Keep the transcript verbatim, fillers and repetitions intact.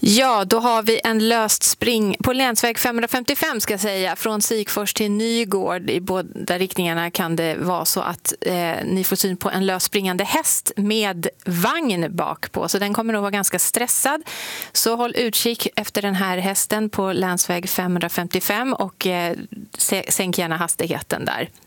Ja, då har vi en löst spring på länsväg femhundrafemtiofem ska jag säga. Från Sikfors till Nygård. I båda riktningarna kan det vara så att eh, ni får syn på en löst springande häst med vagn bak på. Så den kommer nog vara ganska stressad. Så håll utkik efter den här hästen på länsväg femhundrafemtiofem och eh, sänk gärna hastigheten där.